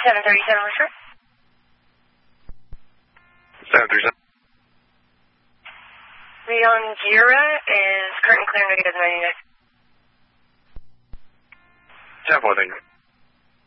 737, we're sure. 737. Leon Gira is current clear negative 99. 10-4, thank you.